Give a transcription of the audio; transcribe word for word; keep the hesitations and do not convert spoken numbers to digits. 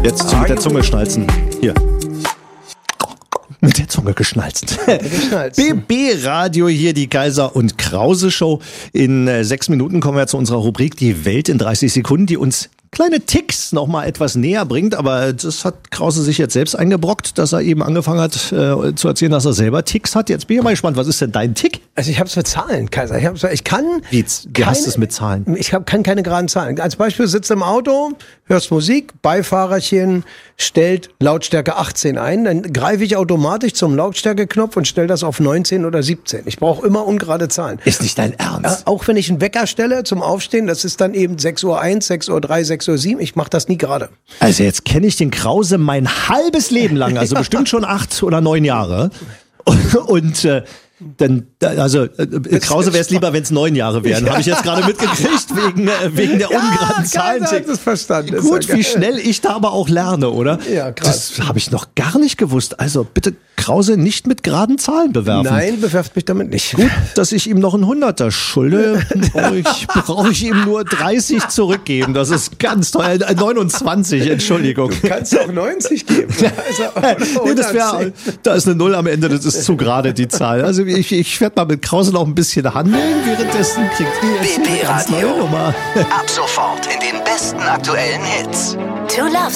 Jetzt mit der Zunge schnalzen. Hier. Mit der Zunge geschnalzt. B B-Radio hier, die Kaiser und Krause Show. In äh, sechs Minuten kommen wir zu unserer Rubrik Die Welt in dreißig Sekunden, die uns kleine Ticks noch mal etwas näher bringt. Aber das hat Krause sich jetzt selbst eingebrockt, dass er eben angefangen hat äh, zu erzählen, dass er selber Ticks hat. Jetzt bin ich mal gespannt, was ist denn dein Tick? Also ich habe es mit Zahlen, Kaiser. Ich, hab's, ich kann... Wie, wie hast du es mit Zahlen? Ich hab, kann keine geraden Zahlen. Als Beispiel sitzt im Auto, hörst Musik, Beifahrerchen stellt Lautstärke achtzehn ein, dann greife ich automatisch zum Lautstärkeknopf und stelle das auf neunzehn oder siebzehn. Ich brauche immer ungerade Zahlen. Ist nicht dein Ernst? Äh, auch wenn ich einen Wecker stelle zum Aufstehen, das ist dann eben sechs Uhr eins, sechs Uhr drei, sechs Uhr sieben. Ich mache das nie gerade. Also jetzt kenne ich den Krause mein halbes Leben lang, also ja. bestimmt schon acht oder neun Jahre. Und, und äh, dann, also äh, Krause wäre es lieber, wenn es neun Jahre wären. Ja. Habe ich jetzt gerade mitgekriegt, wegen, äh, wegen der ja, ungeraden Zahlen. Das verstanden. Gut, ja wie schnell ich da aber auch lerne, oder? Ja, krass. Das habe ich noch gar nicht gewusst. Also bitte Krause nicht mit geraden Zahlen bewerfen. Nein, bewerft mich damit nicht. Gut, dass ich ihm noch einen Hunderter schulde, brauche ich, brauch ich ihm nur dreißig zurückgeben. Das ist ganz teuer. Äh, neunundzwanzig, Entschuldigung. Du kannst auch neunzig geben. Also, nee, das wär, da ist eine Null am Ende, das ist zu gerade die Zahl. Also ich, ich werde mal mit Krause noch ein bisschen handeln. Währenddessen kriegt ihr jetzt B B eine ganz neue Radio. Nummer. Ab sofort in den besten aktuellen Hits. Two Love